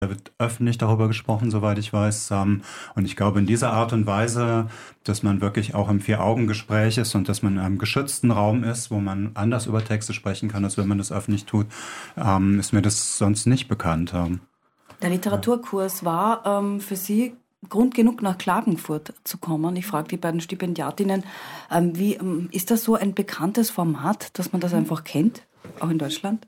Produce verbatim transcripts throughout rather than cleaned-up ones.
Da wird öffentlich darüber gesprochen, soweit ich weiß. Und ich glaube, in dieser Art und Weise, dass man wirklich auch im Vier-Augen-Gespräch ist und dass man in einem geschützten Raum ist, wo man anders über Texte sprechen kann, als wenn man das öffentlich tut, ist mir das sonst nicht bekannt. Der Literaturkurs war ähm, für Sie Grund genug, nach Klagenfurt zu kommen. Ich frage die beiden Stipendiatinnen, ähm, wie, ähm, ist das so ein bekanntes Format, dass man das einfach kennt, auch in Deutschland?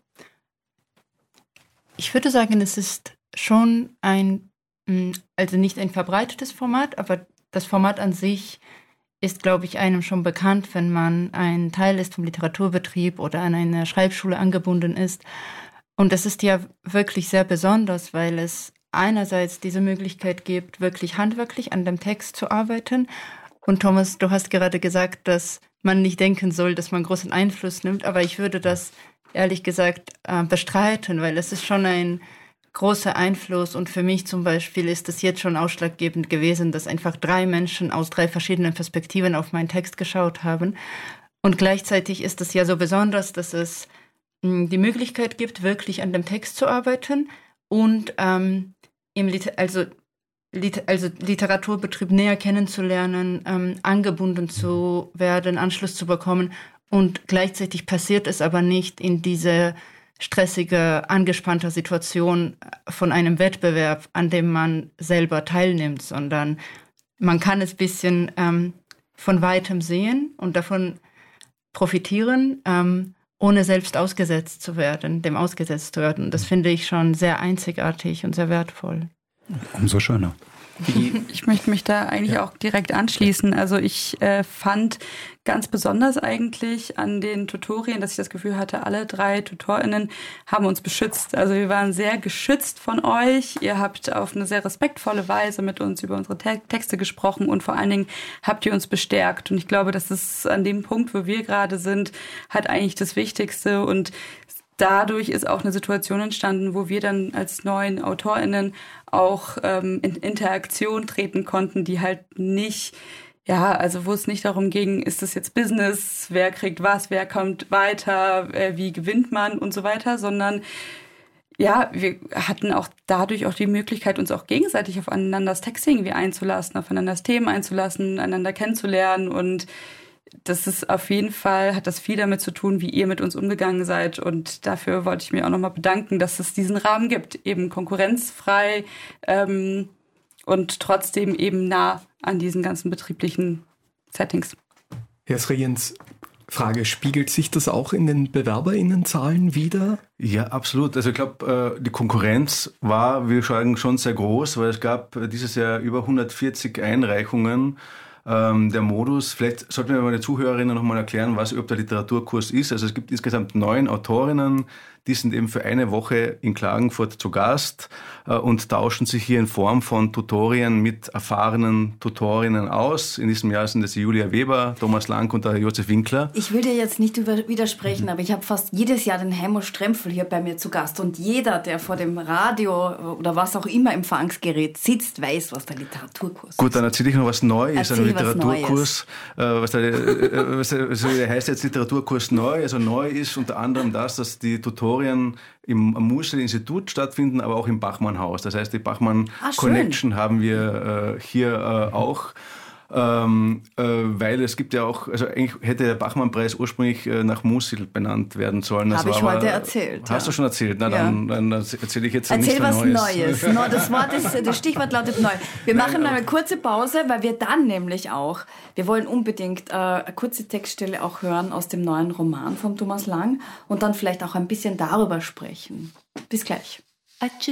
Ich würde sagen, es ist schon ein, also nicht ein verbreitetes Format, aber das Format an sich ist, glaube ich, einem schon bekannt, wenn man ein Teil ist vom Literaturbetrieb oder an eine Schreibschule angebunden ist. Und das ist ja wirklich sehr besonders, weil es einerseits diese Möglichkeit gibt, wirklich handwerklich an dem Text zu arbeiten. Und Thomas, du hast gerade gesagt, dass man nicht denken soll, dass man großen Einfluss nimmt, aber ich würde das ehrlich gesagt äh, bestreiten, weil es ist schon ein großer Einfluss und für mich zum Beispiel ist es jetzt schon ausschlaggebend gewesen, dass einfach drei Menschen aus drei verschiedenen Perspektiven auf meinen Text geschaut haben. Und gleichzeitig ist es ja so besonders, dass es mh, die Möglichkeit gibt, wirklich an dem Text zu arbeiten und ähm, im Liter- also, Liter- also Literaturbetrieb näher kennenzulernen, ähm, angebunden zu werden, Anschluss zu bekommen. Und gleichzeitig passiert es aber nicht in diese stressige, angespannte Situation von einem Wettbewerb, an dem man selber teilnimmt, sondern man kann es ein bisschen ähm, von Weitem sehen und davon profitieren, ähm, ohne selbst ausgesetzt zu werden, dem ausgesetzt zu werden. Das finde ich schon sehr einzigartig und sehr wertvoll. Umso schöner. Ich möchte mich da eigentlich ja. auch direkt anschließen. Also ich äh, fand ganz besonders eigentlich an den Tutorien, dass ich das Gefühl hatte, alle drei TutorInnen haben uns beschützt. Also wir waren sehr geschützt von euch. Ihr habt auf eine sehr respektvolle Weise mit uns über unsere Te- Texte gesprochen und vor allen Dingen habt ihr uns bestärkt. Und ich glaube, das ist an dem Punkt, wo wir gerade sind, halt eigentlich das Wichtigste. Und dadurch ist auch eine Situation entstanden, wo wir dann als neuen AutorInnen auch ähm, in Interaktion treten konnten, die halt nicht, ja, also wo es nicht darum ging, ist das jetzt Business, wer kriegt was, wer kommt weiter, äh, wie gewinnt man und so weiter, sondern ja, wir hatten auch dadurch auch die Möglichkeit, uns auch gegenseitig auf einanders Texte irgendwie einzulassen, auf einanders Themen einzulassen, einander kennenzulernen und das ist auf jeden Fall, hat das viel damit zu tun, wie ihr mit uns umgegangen seid. Und dafür wollte ich mir auch nochmal bedanken, dass es diesen Rahmen gibt, eben konkurrenzfrei ähm, und trotzdem eben nah an diesen ganzen betrieblichen Settings. Herr Srejens, Frage, spiegelt sich das auch in den BewerberInnenzahlen wider? Ja, absolut. Also ich glaube, die Konkurrenz war, wir sagen, schon sehr groß, weil es gab dieses Jahr über hundertvierzig Einreichungen. Ähm, der Modus, vielleicht sollten wir mal den Zuhörerinnen noch mal erklären, was überhaupt der Literaturkurs ist. Also es gibt insgesamt neun Autorinnen, die sind eben für eine Woche in Klagenfurt zu Gast äh, und tauschen sich hier in Form von Tutorien mit erfahrenen Tutorinnen aus. In diesem Jahr sind es Julia Weber, Thomas Lang und der Josef Winkler. Ich will dir jetzt nicht über- widersprechen, mhm. aber ich habe fast jedes Jahr den Heimo Strempfel hier bei mir zu Gast. Und jeder, der vor dem Radio oder was auch immer Empfangsgerät sitzt, weiß, was der Literaturkurs ist. Gut, dann erzähle ich noch was Neues. Erzähl Ein Literaturkurs, äh, was, der, äh, was der, also der heißt jetzt Literaturkurs neu. Also neu ist unter anderem das, dass die Tutorien im Musil-Institut stattfinden, aber auch im Bachmann-Haus. Das heißt, die Bachmann-Connection haben wir äh, hier äh, auch. Ähm, äh, weil es gibt ja auch, also eigentlich hätte der Bachmann-Preis ursprünglich äh, nach Musil benannt werden sollen. Habe ich aber, heute erzählt. Hast ja. du schon erzählt? Na, ja. dann, dann erzähle ich jetzt Erzähl nichts was Neues. Neues. No, das, Wort ist, das Stichwort lautet neu. Wir Nein, machen eine kurze Pause, weil wir dann nämlich auch, wir wollen unbedingt äh, eine kurze Textstelle auch hören aus dem neuen Roman von Thomas Lang und dann vielleicht auch ein bisschen darüber sprechen. Bis gleich.